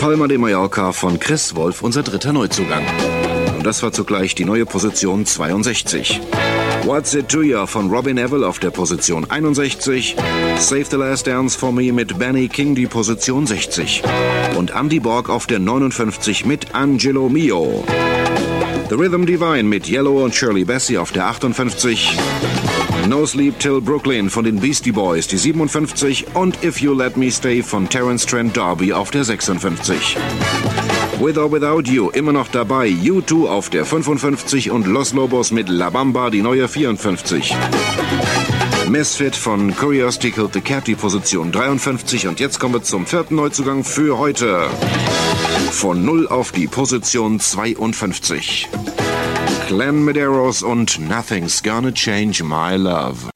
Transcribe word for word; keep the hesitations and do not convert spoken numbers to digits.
Palma de Mallorca von Chris Wolf, unser dritter Neuzugang. Und das war zugleich die neue Position zweiundsechzig. What's It To Ya von Robin Neville auf der Position einundsechzig. Save the Last Dance for Me mit Benny King die Position sechzig. Und Andy Borg auf der neunundfünfzig mit Angelo Mio. The Rhythm Divine mit Yellow und Shirley Bassey auf der achtundfünfzig. No Sleep Till Brooklyn von den Beastie Boys die siebenundfünfzig und If You Let Me Stay von Terence Trent D'Arby auf der sechsundfünfzig. With or Without You immer noch dabei, U zwei auf der fünfundfünfzig und Los Lobos mit La Bamba die neue vierundfünfzig. Misfit von Curiosity Killed the Cat die Position dreiundfünfzig und jetzt kommen wir zum vierten Neuzugang für heute. Von null auf die Position zweiundfünfzig. Glenn Medeiros und Nothing's Gonna Change My Love.